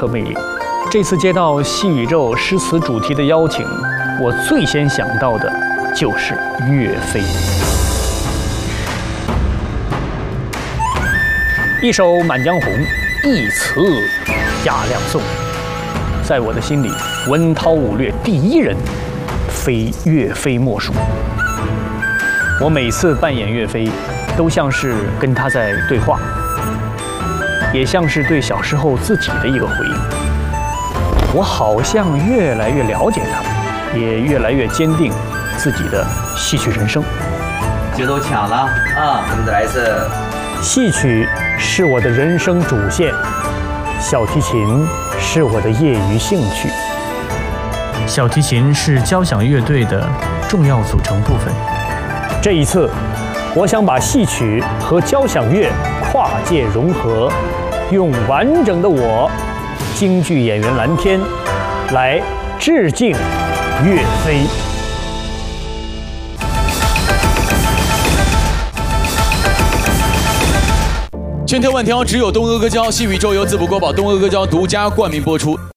特魅力。这次接到戏宇宙诗词主题的邀请，我最先想到的就是岳飞。一首《满江红》，一词压亮颂，在我的心里，文韬武略第一人，非岳飞莫属。我每次扮演岳飞，都像是跟他在对话，也像是对小时候自己的一个回应。我好像越来越了解他，也越来越坚定自己的戏曲人生。 节奏抢了啊！我们再来一次。 戏曲是我的人生主线，小提琴是我的业余兴趣。小提琴是交响乐队的重要组成部分。这一次，我想把戏曲和交响乐跨界融合，用完整的我。京剧演员蓝天来致敬岳飞。 千挑万挑，只有东阿哥胶。戏宇宙由淄博国宝东阿哥胶独家冠名播出。